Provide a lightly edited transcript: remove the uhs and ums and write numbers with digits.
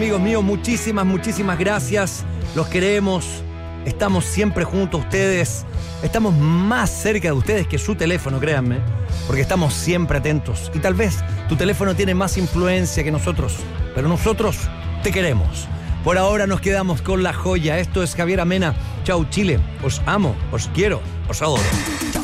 Amigos míos, muchísimas gracias. Los queremos. Estamos siempre junto a ustedes. Estamos más cerca de ustedes que su teléfono, créanme. Porque estamos siempre atentos. Y tal vez tu teléfono tiene más influencia que nosotros. Pero nosotros te queremos. Por ahora nos quedamos con la joya. Esto es Javier Amena. Chau, Chile. Os amo, os quiero, os adoro. Chau.